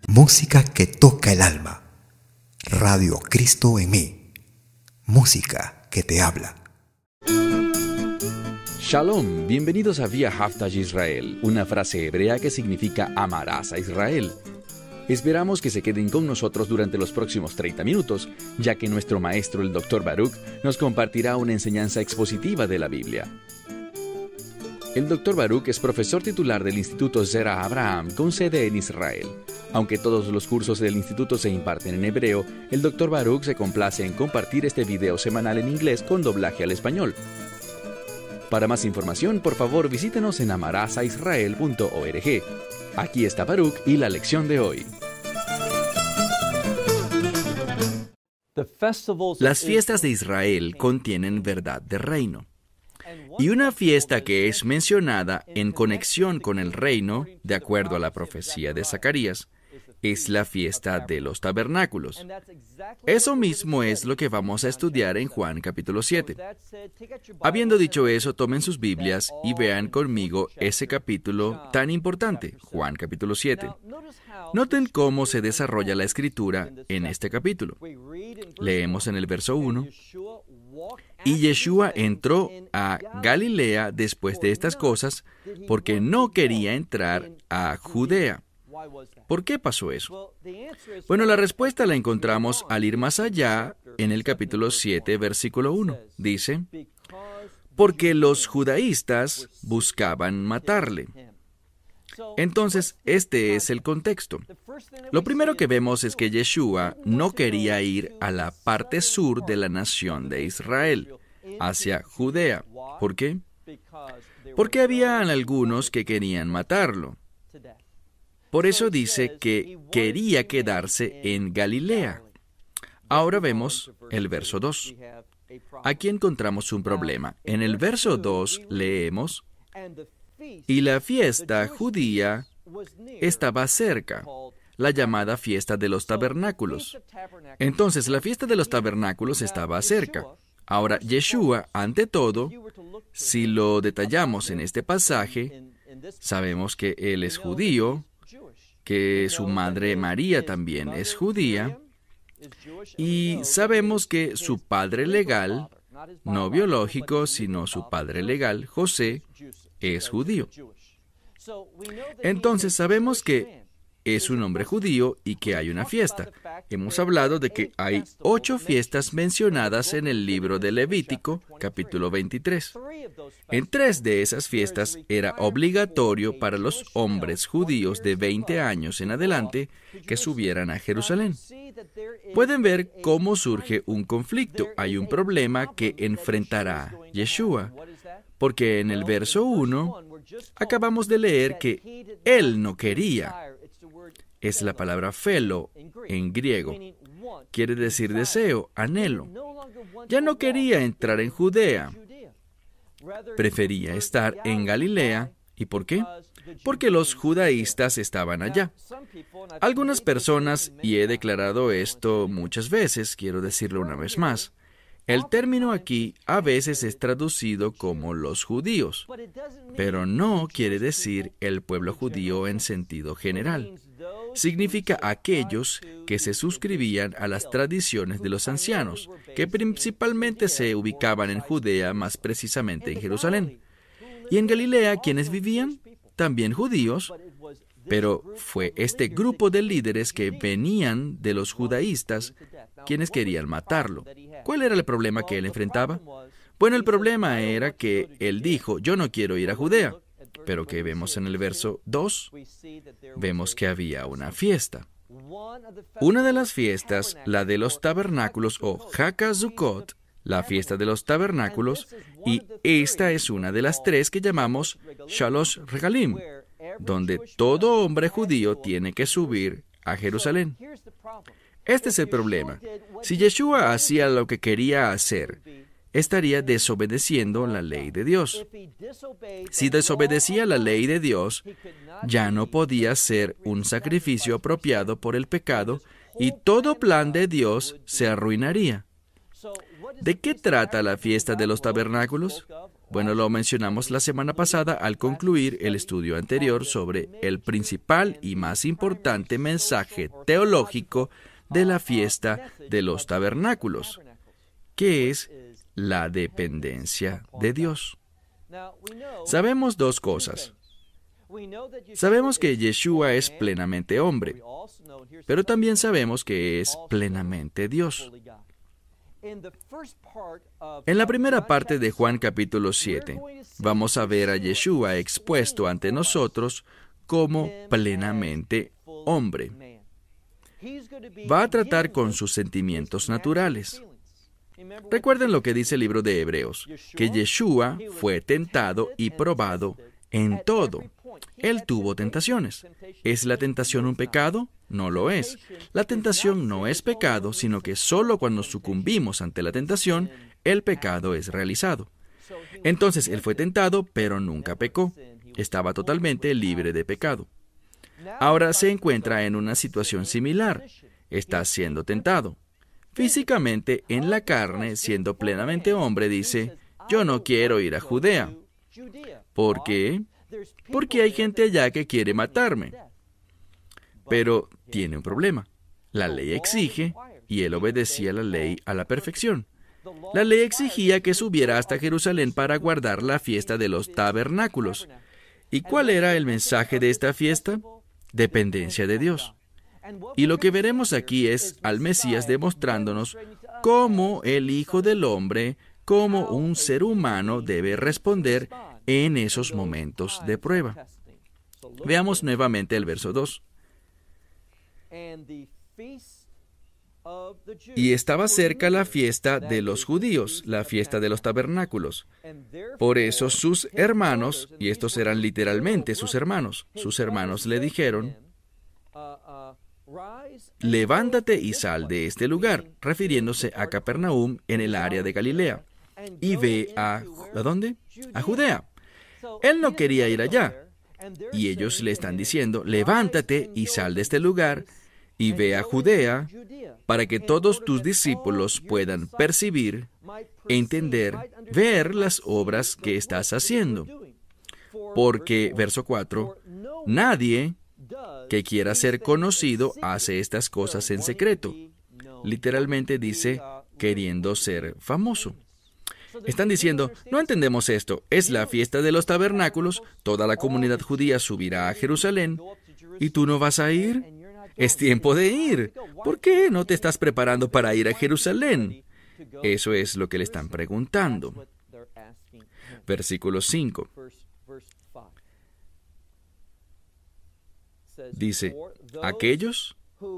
Música que toca el alma. Radio Cristo en mí. Música que te habla. Shalom, bienvenidos a Vía Haftaj Israel, una frase hebrea que significa amarás a Israel. Esperamos que se queden con nosotros durante los próximos 30 minutos, ya que nuestro maestro, el Dr. Baruch, nos compartirá una enseñanza expositiva de la Biblia. El Dr. Baruch es profesor titular del Instituto Zera Abraham, con sede en Israel. Aunque todos los cursos del instituto se imparten en hebreo, el Dr. Baruch se complace en compartir este video semanal en inglés con doblaje al español. Para más información, por favor, visítenos en amarazaisrael.org. Aquí está Baruch y la lección de hoy. Las fiestas de Israel contienen verdad de reino. Y una fiesta que es mencionada en conexión con el reino, de acuerdo a la profecía de Zacarías, es la fiesta de los tabernáculos. Eso mismo es lo que vamos a estudiar en Juan capítulo 7. Habiendo dicho eso, tomen sus Biblias y vean conmigo ese capítulo tan importante, Juan capítulo 7. Noten cómo se desarrolla la escritura en este capítulo. Leemos en el verso 1. Y Yeshua entró a Galilea después de estas cosas, porque no quería entrar a Judea. ¿Por qué pasó eso? Bueno, la respuesta la encontramos al ir más allá en el capítulo 7, versículo 1. Dice, porque los judaístas buscaban matarle. Entonces, este es el contexto. Lo primero que vemos es que Yeshua no quería ir a la parte sur de la nación de Israel, hacia Judea. ¿Por qué? Porque habían algunos que querían matarlo. Por eso dice que quería quedarse en Galilea. Ahora vemos el verso 2. Aquí encontramos un problema. En el verso 2 leemos, y la fiesta judía estaba cerca, la llamada fiesta de los tabernáculos. Entonces, la fiesta de los tabernáculos estaba cerca. Ahora, Yeshua, ante todo, si lo detallamos en este pasaje, sabemos que él es judío, que su madre María también es judía, y sabemos que su padre legal, no biológico, sino su padre legal, José, es judío. Entonces sabemos que es un hombre judío y que hay una fiesta. Hemos hablado de que hay 8 fiestas mencionadas en el libro de Levítico, capítulo 23. En 3 de esas fiestas era obligatorio para los hombres judíos de 20 años en adelante que subieran a Jerusalén. Pueden ver cómo surge un conflicto. Hay un problema que enfrentará Yeshua, porque en el verso 1 acabamos de leer que él no quería. Es la palabra phelo en griego. Quiere decir deseo, anhelo. Ya no quería entrar en Judea. Prefería estar en Galilea. ¿Y por qué? Porque los judaístas estaban allá. Algunas personas, y he declarado esto muchas veces, quiero decirlo una vez más, el término aquí a veces es traducido como los judíos, pero no quiere decir el pueblo judío en sentido general. Significa aquellos que se suscribían a las tradiciones de los ancianos, que principalmente se ubicaban en Judea, más precisamente en Jerusalén. Y en Galilea, ¿quiénes vivían? También judíos, pero fue este grupo de líderes que venían de los judaístas quienes querían matarlo. ¿Cuál era el problema que él enfrentaba? Bueno, el problema era que él dijo, yo no quiero ir a Judea. Pero ¿qué vemos en el verso 2? Vemos que había una fiesta. Una de las fiestas, la de los tabernáculos o Hakazukot, la fiesta de los tabernáculos, y esta es una de las 3 que llamamos Shalosh Regalim, donde todo hombre judío tiene que subir a Jerusalén. Este es el problema. Si Yeshua hacía lo que quería hacer, estaría desobedeciendo la ley de Dios. Si desobedecía la ley de Dios, ya no podía ser un sacrificio apropiado por el pecado y todo plan de Dios se arruinaría. ¿De qué trata la fiesta de los tabernáculos? Bueno, lo mencionamos la semana pasada al concluir el estudio anterior sobre el principal y más importante mensaje teológico de la fiesta de los tabernáculos, que es la dependencia de Dios. Sabemos dos cosas. Sabemos que Yeshua es plenamente hombre, pero también sabemos que es plenamente Dios. En la primera parte de Juan capítulo 7, vamos a ver a Yeshua expuesto ante nosotros como plenamente hombre. Va a tratar con sus sentimientos naturales. Recuerden lo que dice el libro de Hebreos, que Yeshua fue tentado y probado en todo. Él tuvo tentaciones. ¿Es la tentación un pecado? No lo es. La tentación no es pecado, sino que solo cuando sucumbimos ante la tentación, el pecado es realizado. Entonces, Él fue tentado, pero nunca pecó. Estaba totalmente libre de pecado. Ahora se encuentra en una situación similar. Está siendo tentado. Físicamente, en la carne, siendo plenamente hombre, dice, yo no quiero ir a Judea. ¿Por qué? Porque hay gente allá que quiere matarme. Pero tiene un problema. La ley exige, y él obedecía la ley a la perfección. La ley exigía que subiera hasta Jerusalén para guardar la fiesta de los tabernáculos. ¿Y cuál era el mensaje de esta fiesta? Dependencia de Dios. Y lo que veremos aquí es al Mesías demostrándonos cómo el Hijo del Hombre, como un ser humano, debe responder en esos momentos de prueba. Veamos nuevamente el verso 2. Y estaba cerca la fiesta de los judíos, la fiesta de los tabernáculos. Por eso sus hermanos, y estos eran literalmente sus hermanos le dijeron, levántate y sal de este lugar, refiriéndose a Capernaum en el área de Galilea, y ve ¿a dónde? A Judea. Él no quería ir allá, y ellos le están diciendo, levántate y sal de este lugar, y ve a Judea, para que todos tus discípulos puedan percibir, entender, ver las obras que estás haciendo. Porque, verso 4, nadie que quiera ser conocido hace estas cosas en secreto. Literalmente dice, queriendo ser famoso. Están diciendo, no entendemos esto, es la fiesta de los tabernáculos, toda la comunidad judía subirá a Jerusalén, ¿y tú no vas a ir? Es tiempo de ir. ¿Por qué no te estás preparando para ir a Jerusalén? Eso es lo que le están preguntando. Versículo 5. Dice, aquellos,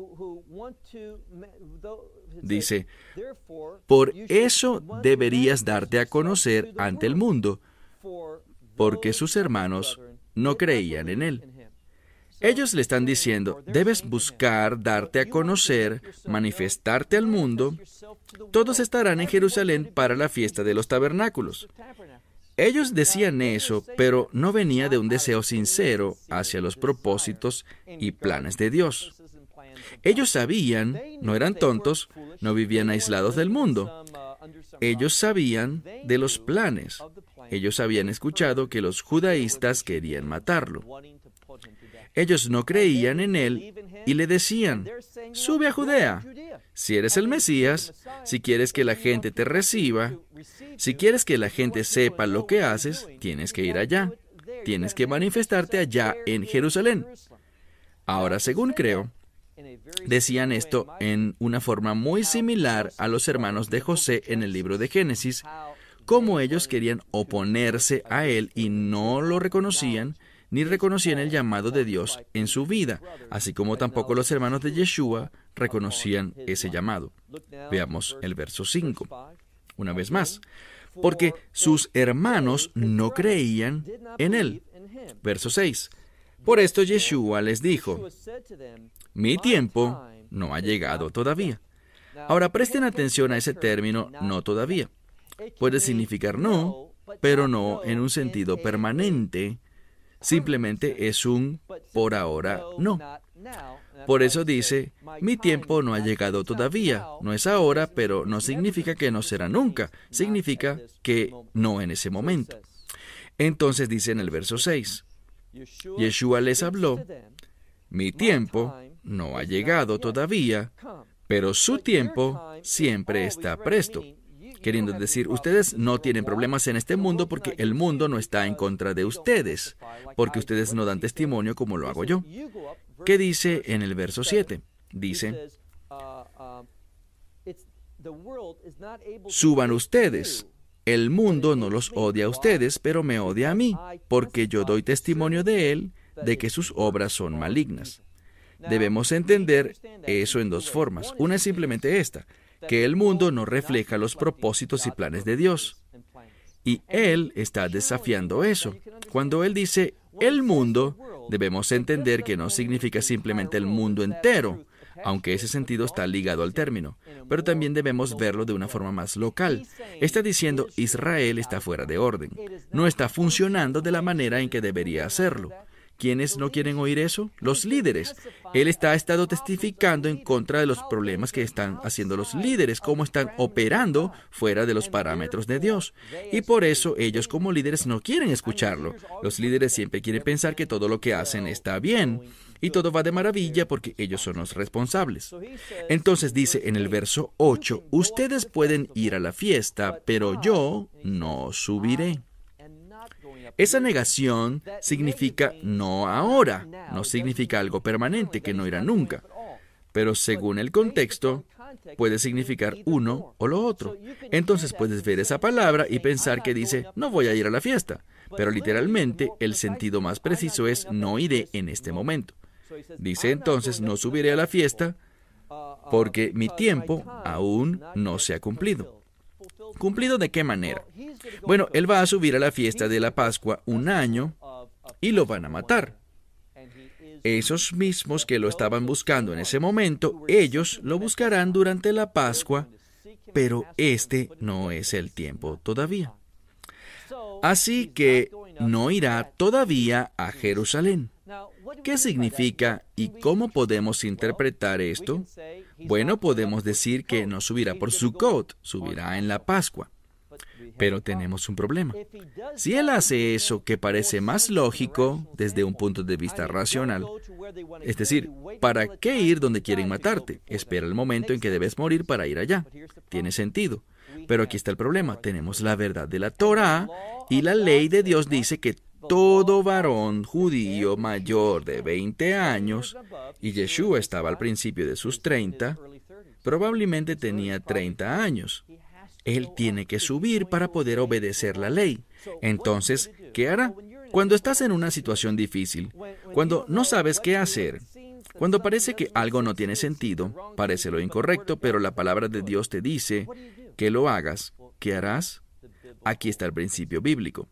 dice, por eso deberías darte a conocer ante el mundo, porque sus hermanos no creían en él. Ellos le están diciendo, debes buscar, darte a conocer, manifestarte al mundo. Todos estarán en Jerusalén para la fiesta de los tabernáculos. Ellos decían eso, pero no venía de un deseo sincero hacia los propósitos y planes de Dios. Ellos sabían, no eran tontos, no vivían aislados del mundo. Ellos sabían de los planes. Ellos habían escuchado que los judaístas querían matarlo. Ellos no creían en él y le decían, sube a Judea. Si eres el Mesías, si quieres que la gente te reciba, si quieres que la gente sepa lo que haces, tienes que ir allá. Tienes que manifestarte allá en Jerusalén. Ahora, según creo, decían esto en una forma muy similar a los hermanos de José en el libro de Génesis, cómo ellos querían oponerse a él y no lo reconocían, ni reconocían el llamado de Dios en su vida, así como tampoco los hermanos de Yeshua reconocían ese llamado. Veamos el verso 5. Una vez más, porque sus hermanos no creían en él. Verso 6. Por esto Yeshua les dijo, mi tiempo no ha llegado todavía. Ahora presten atención a ese término, no todavía. Puede significar no, pero no en un sentido permanente. Simplemente es un por ahora no. Por eso dice, mi tiempo no ha llegado todavía. No es ahora, pero no significa que no será nunca. Significa que no en ese momento. Entonces dice en el verso 6, Yeshua les habló, mi tiempo no ha llegado todavía, pero su tiempo siempre está presto. Queriendo decir, ustedes no tienen problemas en este mundo porque el mundo no está en contra de ustedes, porque ustedes no dan testimonio como lo hago yo. ¿Qué dice en el verso 7? Dice, suban ustedes. El mundo no los odia a ustedes, pero me odia a mí, porque yo doy testimonio de él, de que sus obras son malignas. Debemos entender eso en dos formas. Una es simplemente esta, que el mundo no refleja los propósitos y planes de Dios. Y Él está desafiando eso. Cuando Él dice el mundo, debemos entender que no significa simplemente el mundo entero, aunque ese sentido está ligado al término, pero también debemos verlo de una forma más local. Está diciendo Israel está fuera de orden, no está funcionando de la manera en que debería hacerlo. ¿Quiénes no quieren oír eso? Los líderes. Él ha estado testificando en contra de los problemas que están haciendo los líderes, cómo están operando fuera de los parámetros de Dios. Y por eso ellos como líderes no quieren escucharlo. Los líderes siempre quieren pensar que todo lo que hacen está bien y todo va de maravilla porque ellos son los responsables. Entonces dice en el verso 8, ustedes pueden ir a la fiesta, pero yo no subiré. Esa negación significa no ahora, no significa algo permanente, que no irá nunca. Pero según el contexto, puede significar uno o lo otro. Entonces puedes ver esa palabra y pensar que dice, no voy a ir a la fiesta. Pero literalmente, el sentido más preciso es, no iré en este momento. Dice entonces, no subiré a la fiesta porque mi tiempo aún no se ha cumplido. ¿Cumplido de qué manera? Bueno, él va a subir a la fiesta de la Pascua un año y lo van a matar. Esos mismos que lo estaban buscando en ese momento, ellos lo buscarán durante la Pascua, pero este no es el tiempo todavía. Así que no irá todavía a Jerusalén. ¿Qué significa y cómo podemos interpretar esto? Bueno, podemos decir que no subirá por Sukkot, subirá en la Pascua. Pero tenemos un problema. Si él hace eso que parece más lógico desde un punto de vista racional, es decir, ¿para qué ir donde quieren matarte? Espera el momento en que debes morir para ir allá. Tiene sentido. Pero aquí está el problema. Tenemos la verdad de la Torá y la ley de Dios dice que todo varón judío mayor de 20 años, y Yeshua estaba al principio de sus 30, probablemente tenía 30 años. Él tiene que subir para poder obedecer la ley. Entonces, ¿qué hará? Cuando estás en una situación difícil, cuando no sabes qué hacer, cuando parece que algo no tiene sentido, parece lo incorrecto, pero la palabra de Dios te dice que lo hagas, ¿qué harás? Aquí está el principio bíblico.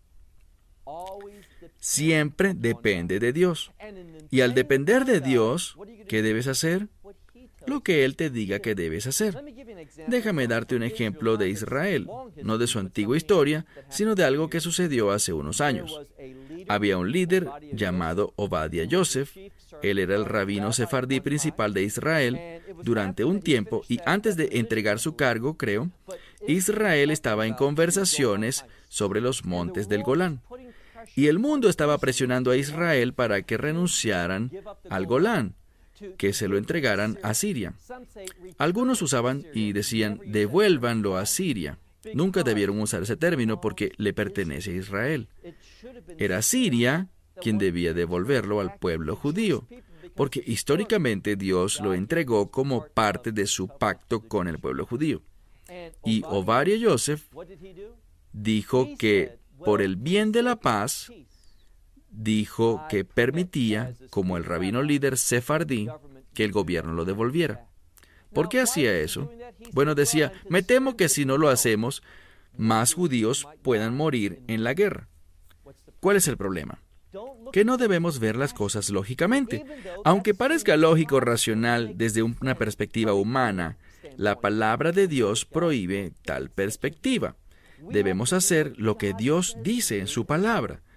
Siempre depende de Dios. Y al depender de Dios, ¿qué debes hacer? Lo que Él te diga que debes hacer. Déjame darte un ejemplo de Israel, no de su antigua historia, sino de algo que sucedió hace unos años. Había un líder llamado Obadiah Yosef. Él era el rabino sefardí principal de Israel durante un tiempo, y antes de entregar su cargo, creo, Israel estaba en conversaciones sobre los montes del Golán. Y el mundo estaba presionando a Israel para que renunciaran al Golán, que se lo entregaran a Siria. Algunos usaban y decían, devuélvanlo a Siria. Nunca debieron usar ese término porque le pertenece a Israel. Era Siria quien debía devolverlo al pueblo judío, porque históricamente Dios lo entregó como parte de su pacto con el pueblo judío. Y Obadiah Yosef dijo que por el bien de la paz, dijo que permitía, como el rabino líder sefardí, que el gobierno lo devolviera. ¿Por qué hacía eso? Bueno, decía, me temo que si no lo hacemos, más judíos puedan morir en la guerra. ¿Cuál es el problema? Que no debemos ver las cosas lógicamente. Aunque parezca lógico o racional desde una perspectiva humana, la palabra de Dios prohíbe tal perspectiva. Debemos hacer lo que Dios dice en su palabra.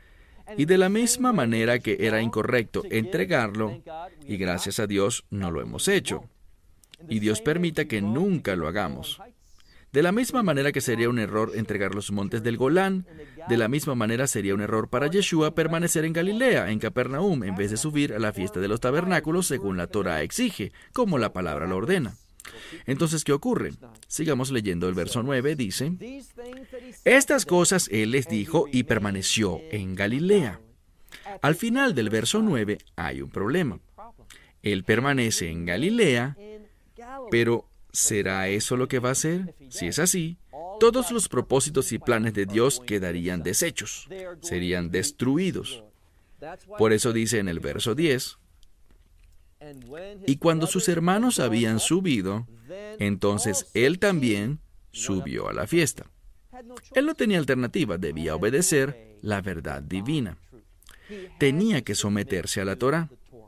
Y de la misma manera que era incorrecto entregarlo, y gracias a Dios no lo hemos hecho. Y Dios permita que nunca lo hagamos. De la misma manera que sería un error entregar los montes del Golán, de la misma manera sería un error para Yeshua permanecer en Galilea, en Capernaum, en vez de subir a la fiesta de los tabernáculos según la Torá exige, como la palabra lo ordena. Entonces, ¿qué ocurre? Sigamos leyendo el verso 9, dice: estas cosas Él les dijo y permaneció en Galilea. Al final del verso 9 hay un problema. Él permanece en Galilea, pero ¿será eso lo que va a hacer? Si es así, todos los propósitos y planes de Dios quedarían deshechos, serían destruidos. Por eso dice en el verso 10, y cuando sus hermanos habían subido, entonces Él también subió a la fiesta. Él no tenía alternativa, debía obedecer la verdad divina. Tenía que someterse a la Torá.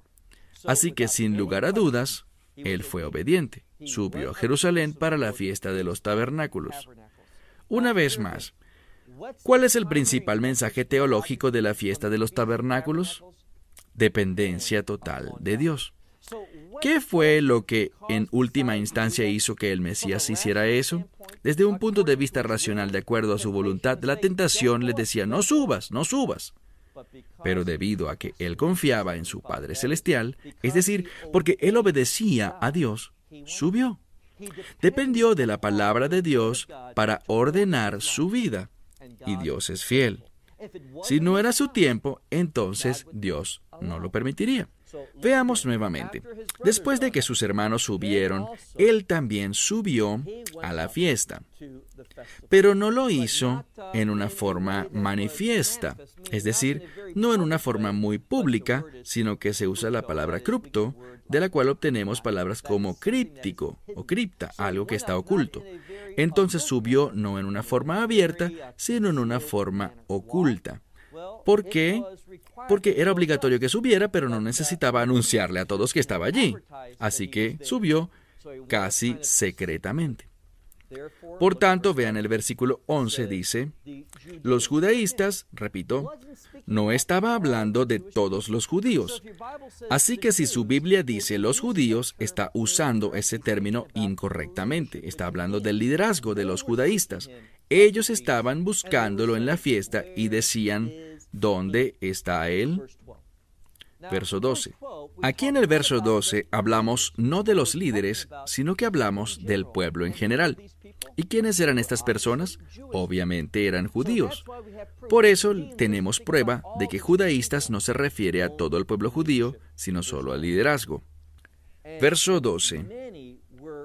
Así que sin lugar a dudas, Él fue obediente. Subió a Jerusalén para la fiesta de los tabernáculos. Una vez más, ¿cuál es el principal mensaje teológico de la fiesta de los tabernáculos? Dependencia total de Dios. ¿Qué fue lo que en última instancia hizo que el Mesías hiciera eso? Desde un punto de vista racional, de acuerdo a su voluntad, la tentación le decía: no subas, no subas. Pero debido a que él confiaba en su Padre Celestial, es decir, porque él obedecía a Dios, subió. Dependió de la palabra de Dios para ordenar su vida, y Dios es fiel. Si no era su tiempo, entonces Dios no lo permitiría. Veamos nuevamente. Después de que sus hermanos subieron, él también subió a la fiesta. Pero no lo hizo en una forma manifiesta, es decir, no en una forma muy pública, sino que se usa la palabra cripto, de la cual obtenemos palabras como críptico o cripta, algo que está oculto. Entonces subió no en una forma abierta, sino en una forma oculta. ¿Por qué? Porque era obligatorio que subiera, pero no necesitaba anunciarle a todos que estaba allí. Así que subió casi secretamente. Por tanto, vean el versículo 11, dice: los judaístas, repito, no estaba hablando de todos los judíos. Así que si su Biblia dice los judíos, está usando ese término incorrectamente. Está hablando del liderazgo de los judaístas. Ellos estaban buscándolo en la fiesta y decían: ¿dónde está él? Verso 12. Aquí en el verso 12 hablamos no de los líderes, sino que hablamos del pueblo en general. ¿Y quiénes eran estas personas? Obviamente eran judíos. Por eso tenemos prueba de que judaístas no se refiere a todo el pueblo judío, sino solo al liderazgo. Verso 12.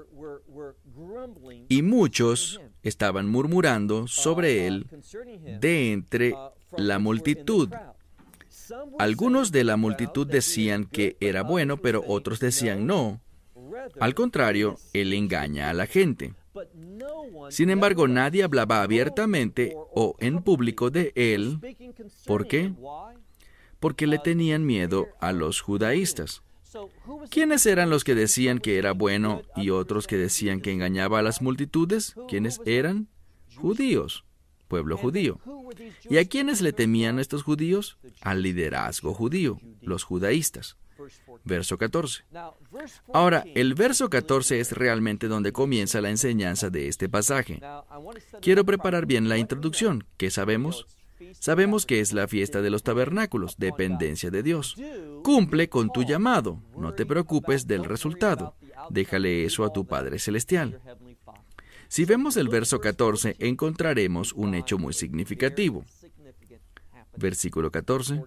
Y muchos estaban murmurando sobre él de entre la multitud. Algunos de la multitud decían que era bueno, pero otros decían no. Al contrario, él engaña a la gente. Sin embargo, nadie hablaba abiertamente o en público de él. ¿Por qué? Porque le tenían miedo a los judaístas. ¿Quiénes eran los que decían que era bueno y otros que decían que engañaba a las multitudes? ¿Quiénes eran? Judíos, pueblo judío. ¿Y a quiénes le temían estos judíos? Al liderazgo judío, los judaístas. Verso 14. Ahora, el verso 14 es realmente donde comienza la enseñanza de este pasaje. Quiero preparar bien la introducción. ¿Qué sabemos? Sabemos que es la fiesta de los tabernáculos, dependencia de Dios. Cumple con tu llamado. No te preocupes del resultado. Déjale eso a tu Padre Celestial. Si vemos el verso 14, encontraremos un hecho muy significativo. Versículo 14.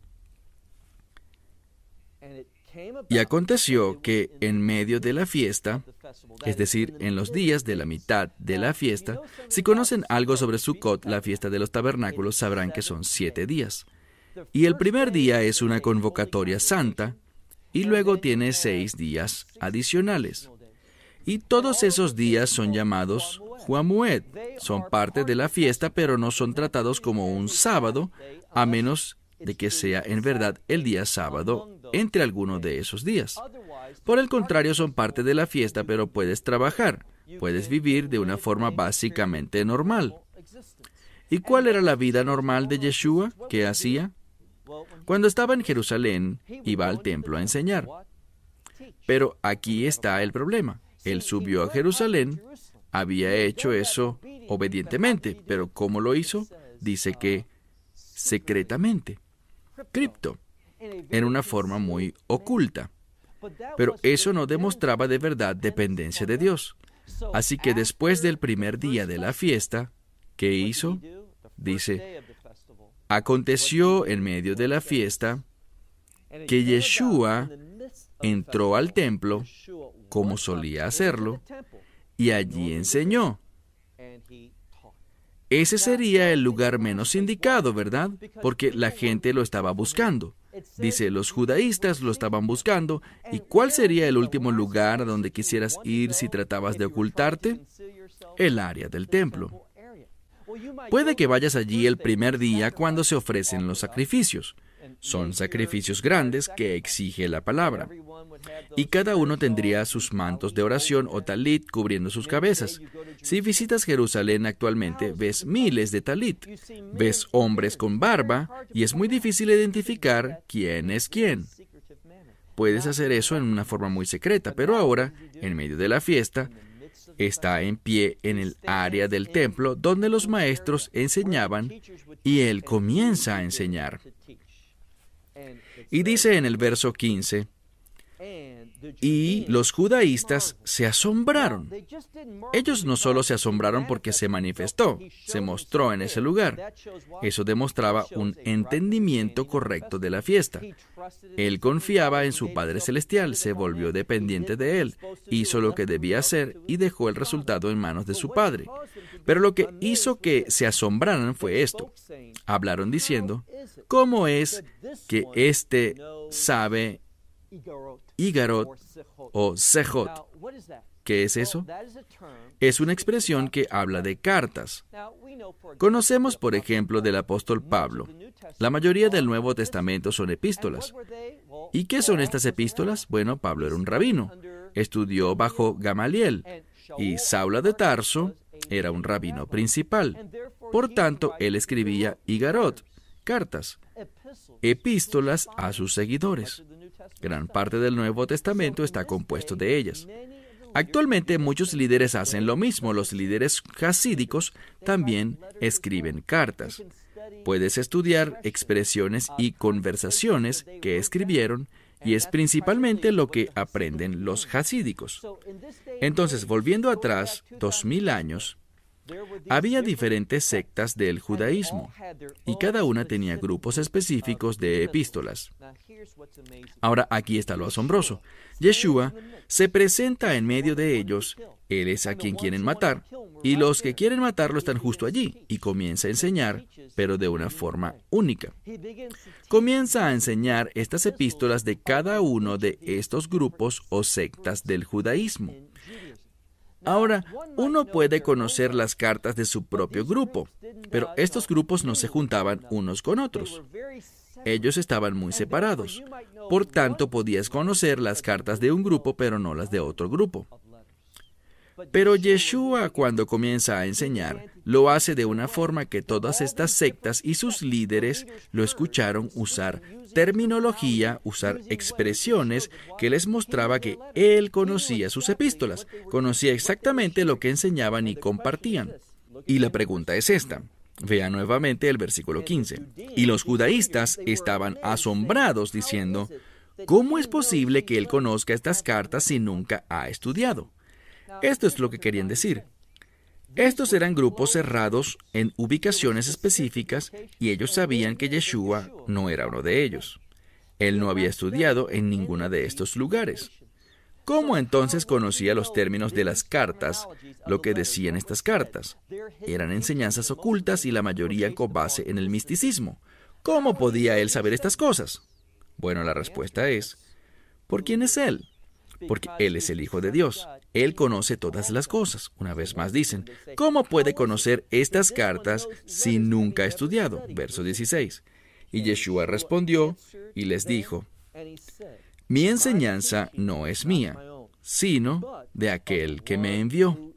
Y aconteció que en medio de la fiesta, es decir, en los días de la mitad de la fiesta, si conocen algo sobre Sukkot, la fiesta de los tabernáculos, sabrán que son 7 días. Y el primer día es una convocatoria santa, y luego tiene 6 días adicionales. Y todos esos días son llamados Juamued. Son parte de la fiesta, pero no son tratados como un sábado, a menos de que sea en verdad el día sábado entre alguno de esos días. Por el contrario, son parte de la fiesta, pero puedes trabajar, puedes vivir de una forma básicamente normal. ¿Y cuál era la vida normal de Yeshua? ¿Qué hacía? Cuando estaba en Jerusalén, iba al templo a enseñar. Pero aquí está el problema. Él subió a Jerusalén, había hecho eso obedientemente, pero ¿cómo lo hizo? Dice que secretamente, cripto, en una forma muy oculta. Pero eso no demostraba de verdad dependencia de Dios. Así que después del primer día de la fiesta, ¿qué hizo? Dice, aconteció en medio de la fiesta que Yeshua entró al templo, como solía hacerlo, y allí enseñó. Ese sería el lugar menos indicado, ¿verdad? Porque la gente lo estaba buscando. Dice, los judaístas lo estaban buscando. ¿Y cuál sería el último lugar a donde quisieras ir si tratabas de ocultarte? El área del templo. Puede que vayas allí el primer día cuando se ofrecen los sacrificios. Son sacrificios grandes que exige la palabra. Y cada uno tendría sus mantos de oración o talit cubriendo sus cabezas. Si visitas Jerusalén actualmente, ves miles de talit. Ves hombres con barba y es muy difícil identificar quién es quién. Puedes hacer eso en una forma muy secreta, pero ahora, en medio de la fiesta, está en pie en el área del templo donde los maestros enseñaban y él comienza a enseñar. Y dice en el verso 15, y los judaístas se asombraron. Ellos no solo se asombraron porque se manifestó, se mostró en ese lugar. Eso demostraba un entendimiento correcto de la fiesta. Él confiaba en su Padre Celestial, se volvió dependiente de Él, hizo lo que debía hacer y dejó el resultado en manos de su Padre. Pero lo que hizo que se asombraran fue esto. Hablaron diciendo, ¿cómo es que éste sabe Igarot o Sejot? ¿Qué es eso? Es una expresión que habla de cartas. Conocemos, por ejemplo, del apóstol Pablo. La mayoría del Nuevo Testamento son epístolas. ¿Y qué son estas epístolas? Bueno, Pablo era un rabino. Estudió bajo Gamaliel. Y Saulo de Tarso era un rabino principal. Por tanto, él escribía Igarot, cartas, epístolas a sus seguidores. Gran parte del Nuevo Testamento está compuesto de ellas. Actualmente muchos líderes hacen lo mismo. Los líderes jasídicos también escriben cartas. Puedes estudiar expresiones y conversaciones que escribieron y es principalmente lo que aprenden los jasídicos. Entonces, volviendo atrás 2000 años, había diferentes sectas del judaísmo y cada una tenía grupos específicos de epístolas. Ahora, aquí está lo asombroso. Yeshua se presenta en medio de ellos, Él es a quien quieren matar, y los que quieren matarlo están justo allí, y comienza a enseñar, pero de una forma única. Comienza a enseñar estas epístolas de cada uno de estos grupos o sectas del judaísmo. Ahora, uno puede conocer las cartas de su propio grupo, pero estos grupos no se juntaban unos con otros. Ellos estaban muy separados. Por tanto, podías conocer las cartas de un grupo, pero no las de otro grupo. Pero Yeshua, cuando comienza a enseñar, lo hace de una forma que todas estas sectas y sus líderes lo escucharon usar terminología, usar expresiones que les mostraba que él conocía sus epístolas, conocía exactamente lo que enseñaban y compartían. Y la pregunta es esta. Vea nuevamente el versículo 15. Y los judaístas estaban asombrados diciendo, ¿cómo es posible que él conozca estas cartas si nunca ha estudiado? Esto es lo que querían decir. Estos eran grupos cerrados en ubicaciones específicas y ellos sabían que Yeshua no era uno de ellos. Él no había estudiado en ninguna de estos lugares. ¿Cómo entonces conocía los términos de las cartas, lo que decían estas cartas? Eran enseñanzas ocultas y la mayoría con base en el misticismo. ¿Cómo podía él saber estas cosas? Bueno, la respuesta es, ¿por quién es él? Porque él es el Hijo de Dios. Él conoce todas las cosas. Una vez más dicen, ¿cómo puede conocer estas cartas si nunca ha estudiado? Verso 16. Y Yeshua respondió y les dijo, mi enseñanza no es mía, sino de aquel que me envió.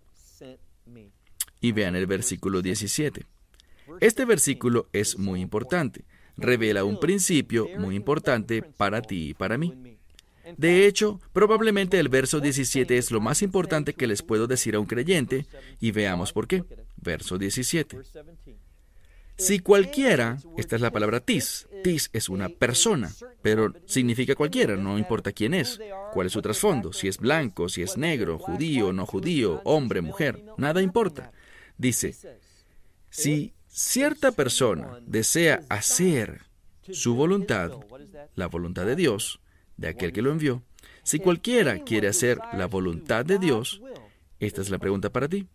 Y vean el versículo 17. Este versículo es muy importante. revela un principio muy importante para ti y para mí. De hecho, probablemente el verso 17 es lo más importante que les puedo decir a un creyente, y veamos por qué. Verso 17. Si cualquiera, esta es la palabra tis es una persona, pero significa cualquiera, no importa quién es, cuál es su trasfondo, si es blanco, si es negro, judío, no judío, hombre, mujer, nada importa. Dice, si cierta persona desea hacer su voluntad, la voluntad de Dios, de aquel que lo envió, si cualquiera quiere hacer la voluntad de Dios, esta es la pregunta para ti.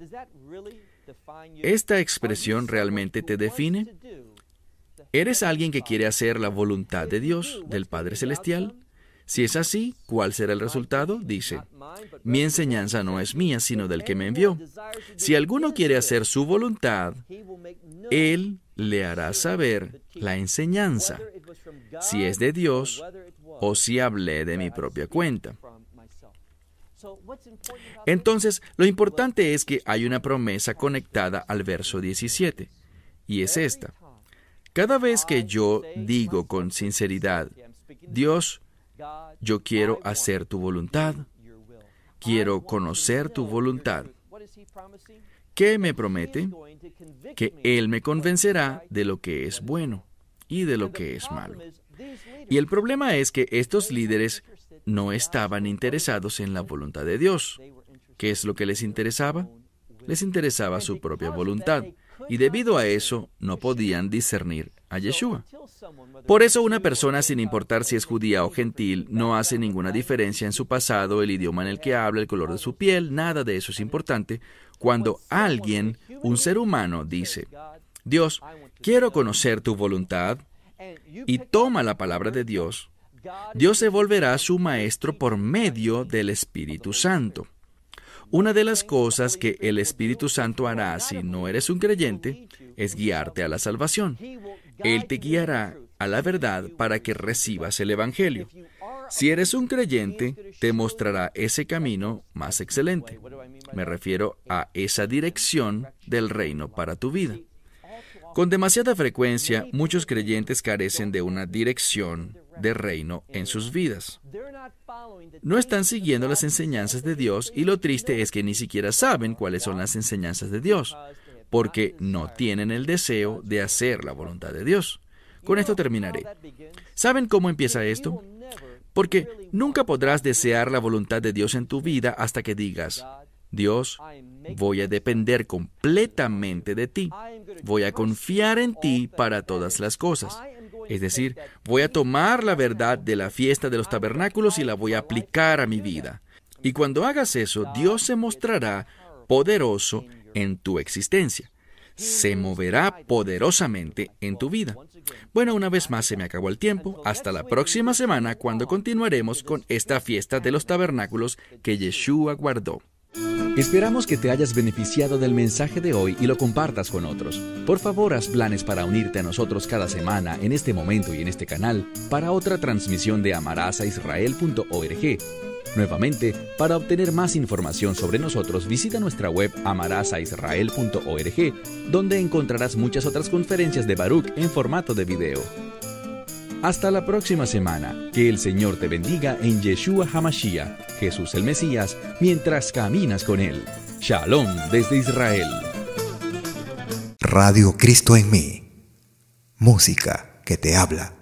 ¿Esta expresión realmente te define? ¿Eres alguien que quiere hacer la voluntad de Dios, del Padre Celestial? Si es así, ¿cuál será el resultado? Dice, mi enseñanza no es mía, sino del que me envió. Si alguno quiere hacer su voluntad, Él le hará saber la enseñanza, si es de Dios o si hablé de mi propia cuenta. Entonces, lo importante es que hay una promesa conectada al verso 17, y es esta. Cada vez que yo digo con sinceridad, Dios, yo quiero hacer tu voluntad, quiero conocer tu voluntad, ¿qué me promete? Que Él me convencerá de lo que es bueno y de lo que es malo. Y el problema es que estos líderes no estaban interesados en la voluntad de Dios. ¿Qué es lo que les interesaba? Les interesaba su propia voluntad. Y debido a eso, no podían discernir a Yeshua. Por eso una persona, sin importar si es judía o gentil, no hace ninguna diferencia en su pasado, el idioma en el que habla, el color de su piel, nada de eso es importante. Cuando alguien, un ser humano, dice, Dios, quiero conocer tu voluntad, y toma la palabra de Dios, Dios se volverá su maestro por medio del Espíritu Santo. Una de las cosas que el Espíritu Santo hará si no eres un creyente es guiarte a la salvación. Él te guiará a la verdad para que recibas el Evangelio. Si eres un creyente, te mostrará ese camino más excelente. Me refiero a esa dirección del reino para tu vida. Con demasiada frecuencia, muchos creyentes carecen de una dirección de reino en sus vidas. No están siguiendo las enseñanzas de Dios y lo triste es que ni siquiera saben cuáles son las enseñanzas de Dios, porque no tienen el deseo de hacer la voluntad de Dios. Con esto terminaré. ¿Saben cómo empieza esto? Porque nunca podrás desear la voluntad de Dios en tu vida hasta que digas, Dios, voy a depender completamente de ti. Voy a confiar en ti para todas las cosas. Es decir, voy a tomar la verdad de la fiesta de los tabernáculos y la voy a aplicar a mi vida. Y cuando hagas eso, Dios se mostrará poderoso en tu existencia. Se moverá poderosamente en tu vida. Bueno, una vez más se me acabó el tiempo. Hasta la próxima semana cuando continuaremos con esta fiesta de los tabernáculos que Yeshua guardó. Esperamos que te hayas beneficiado del mensaje de hoy y lo compartas con otros. Por favor, haz planes para unirte a nosotros cada semana en este momento y en este canal para otra transmisión de amarasaisrael.org. Nuevamente, para obtener más información sobre nosotros, visita nuestra web amarasaisrael.org, donde encontrarás muchas otras conferencias de Baruch en formato de video. Hasta la próxima semana. Que el Señor te bendiga en Yeshua HaMashiach, Jesús el Mesías, mientras caminas con Él. Shalom desde Israel. Radio Cristo en mí. Música que te habla.